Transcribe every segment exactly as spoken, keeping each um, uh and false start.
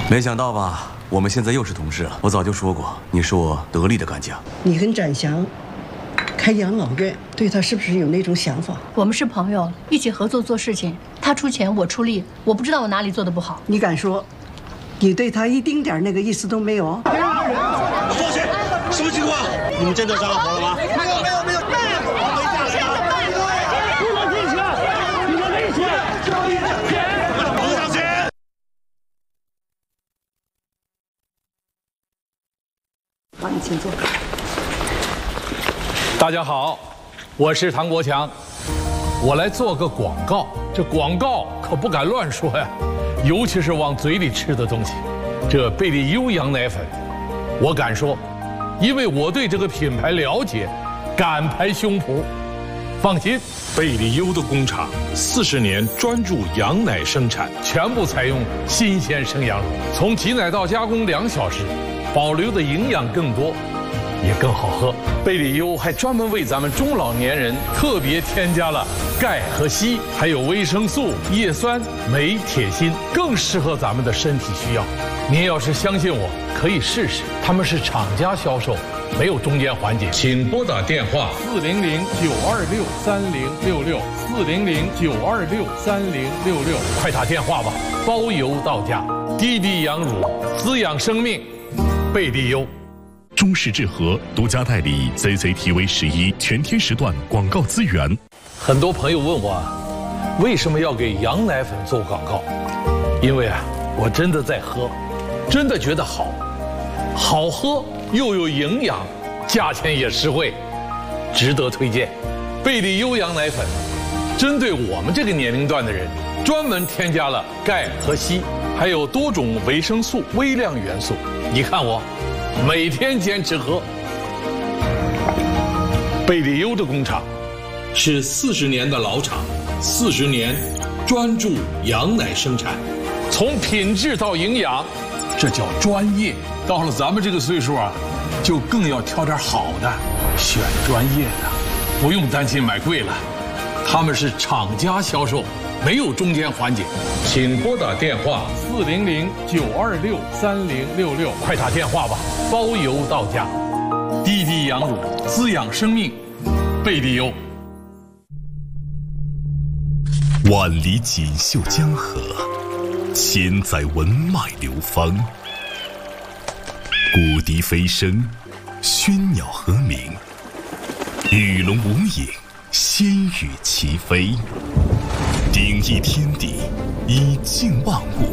没想到吧？我们现在又是同事了。我早就说过，你是我得力的干将。 你跟展翔开养老院，对他是不是有那种想法？ 我们是朋友，一起合作做事情，他出钱，我出力。我不知道我哪里做的不好。 你敢说，你对他一丁点那个意思都没有？ 坐下，什么情况？你们真的着火了吗？没有，没有，没有。没下去啊！不能进去，你们危险！不上去！ 好，你请坐。 大家好，我是唐国强，我来做个广告。这广告可不敢乱说呀，尤其是往嘴里吃的东西。这贝利优羊奶粉，我敢说，因为我对这个品牌了解，敢拍胸脯。放心， 贝利优的工厂四十年专注羊奶生产， 全部采用新鲜生羊乳，从挤奶到加工两小时，保留的营养更多。也更好喝。贝利优还专门为咱们中老年人特别添加了钙和硒，还有维生素、叶酸、镁、铁、锌，更适合咱们的身体需要。您要是相信我，可以试试。他们是厂家销售，没有中间环节。 请拨打电话四零零九二六三零六六四零零九二六三零六六，快打电话吧，包邮到家。滴滴羊乳，滋养生命，贝利优。 中视智和独家代理 C C T V 十一全天时段广告资源。 很多朋友问我，为什么要给羊奶粉做广告？因为啊，我真的在喝，真的觉得好，好喝又有营养，价钱也实惠，值得推荐。贝利优羊奶粉，针对我们这个年龄段的人，专门添加了钙和硒，还有多种维生素、微量元素。你看我。每天坚持喝。贝利优的工厂是四十年的老厂，四十年专注羊奶生产， 从品质到营养，这叫专业。到了咱们这个岁数啊，就更要挑点好的，选专业的，不用担心买贵了。他们是厂家销售，没有中间环节。 请拨打电话四零零九二六三零六六，快打电话吧，包邮到家。滴滴羊乳，滋养生命，贝利优。 万里锦绣江河，千载文脉流芳。古笛飞声，喧鸟和鸣，鱼龙无影，仙羽齐飞。顶一天地，以静万物；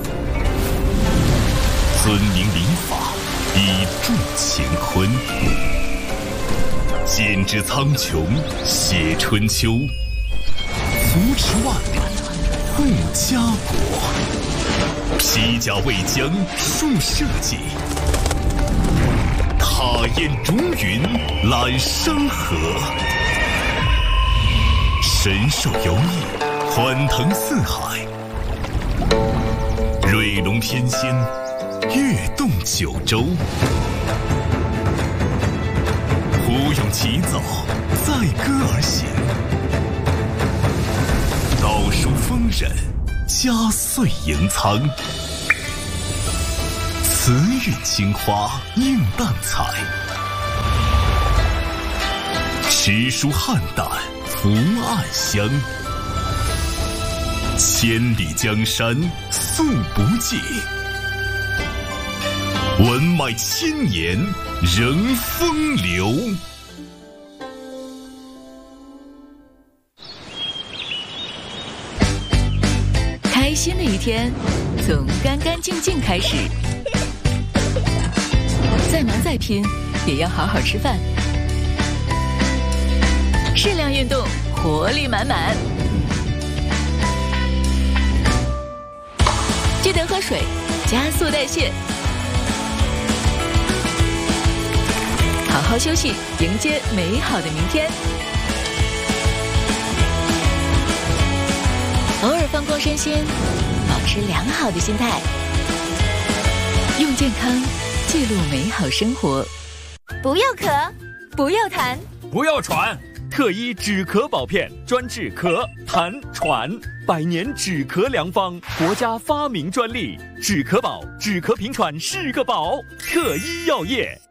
尊明礼法，以重乾坤。剪纸苍穹，写春秋；扶持万里，护家国。披甲为将，树社稷；踏雁逐云，揽山河。神兽游弋，欢腾四海；瑞龙天仙，跃动九州。胡勇起走，载歌而行；道书丰稔，家岁盈仓。慈韵青花，映淡彩；诗书汉淡，福暗香。千里江山素不尽，文脉千年仍风流。 开心的一天从干干净净开始，再忙再拼也要好好吃饭，适量运动，活力满满。记得喝水，加速代谢。好好休息，迎接美好的明天。偶尔放光身心，保持良好的心态，用健康记录美好生活。 不要咳，不要痰， 不要喘， 特医止咳宝片，专治咳、痰、喘，百年止咳良方，国家发明专利。止咳宝，止咳平喘是个宝。特医药业。